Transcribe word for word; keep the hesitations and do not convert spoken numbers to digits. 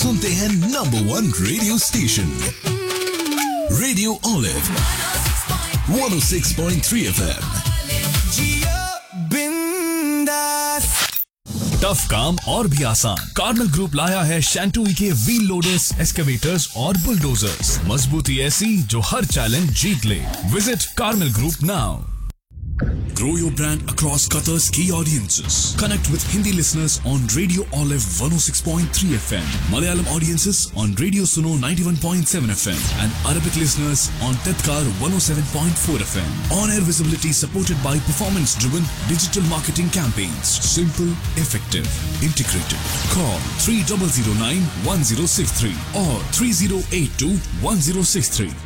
सुनते हैं number one radio station radio olive one oh six point three F M। Tough काम और भी आसान, कार्मल ग्रुप लाया है शैंटूई के व्हील लोडर्स, एक्सकेवेटर्स और बुलडोजर्स। मजबूती ऐसी जो हर चैलेंज जीत ले। Visit Carmel group now. Grow your brand across Qatar's key audiences. Connect with Hindi listeners on Radio Olive one oh six point three F M, Malayalam audiences on Radio Suno ninety-one point seven F M, and Arabic listeners on Tedkar one oh seven point four F M. On-air visibility supported by performance-driven digital marketing campaigns. Simple, effective, integrated. Call three zero zero nine one zero six three or three zero eight two one zero six three.